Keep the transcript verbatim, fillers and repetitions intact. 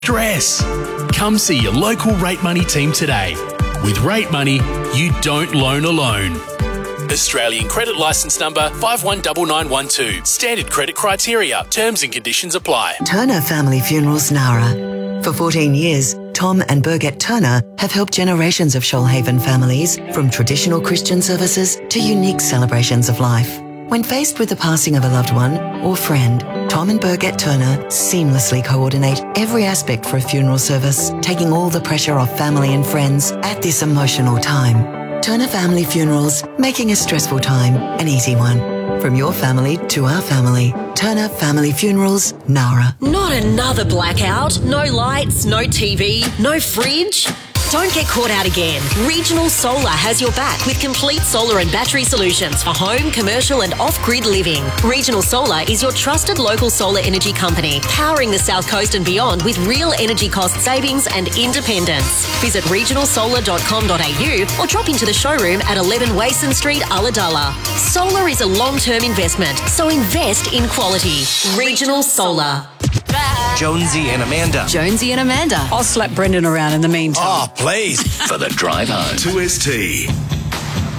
stress. Come see your local Rate Money team today. With Rate Money, you don't loan alone. Australian credit licence number five one nine nine one two. Standard credit criteria. Terms and conditions apply. Turner Family Funerals Nara. For fourteen years, Tom and Birgit Turner have helped generations of Shoalhaven families, from traditional Christian services to unique celebrations of life. When faced with the passing of a loved one or friend, Tom and Birgit Turner seamlessly coordinate every aspect for a funeral service, taking all the pressure off family and friends at this emotional time. Turner Family Funerals, making a stressful time an easy one. From your family to our family. Turner Family Funerals, Nara. Not another blackout. No lights, no T V, no fridge. Don't get caught out again. Regional Solar has your back with complete solar and battery solutions for home, commercial and off-grid living. Regional Solar is your trusted local solar energy company, powering the South Coast and beyond with real energy cost savings and independence. Visit regional solar dot com dot a u or drop into the showroom at eleven Wason Street, Ulladulla. Solar is a long-term investment, so invest in quality. Regional Solar. Jonesy and Amanda. Jonesy and Amanda. I'll slap Brendan around in the meantime. Oh, please. For the drive home. two S T.